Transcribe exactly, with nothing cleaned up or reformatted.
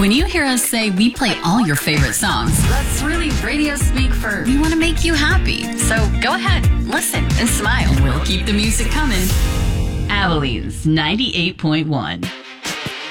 When you hear us say we play all your favorite songs, that's really radio speak for we want to make you happy. So go ahead, listen, and smile. We'll keep the music coming. Abilene's ninety-eight point one.